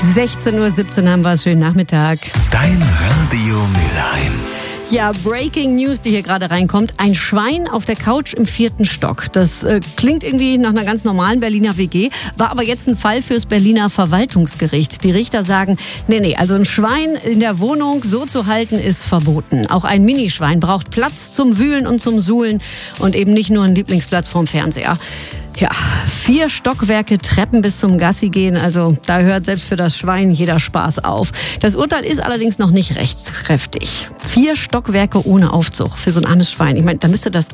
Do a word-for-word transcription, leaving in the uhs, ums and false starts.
sechzehn Uhr siebzehn haben wir es. Schönen Nachmittag. Dein Radio Mülheim. Ja, Breaking News, die hier gerade reinkommt. Ein Schwein auf der Couch im vierten Stock. Das äh, klingt irgendwie nach einer ganz normalen Berliner W G, war aber jetzt ein Fall fürs Berliner Verwaltungsgericht. Die Richter sagen, nee, nee, also ein Schwein in der Wohnung so zu halten ist verboten. Auch ein Minischwein braucht Platz zum Wühlen und zum Suhlen und eben nicht nur einen Lieblingsplatz vorm Fernseher. Ja, vier Stockwerke Treppen bis zum Gassi gehen, also da hört selbst für das Schwein jeder Spaß auf. Das Urteil ist allerdings noch nicht rechtskräftig. Vier Stockwerke ohne Aufzug für so ein armes Schwein. Ich meine, da müsste das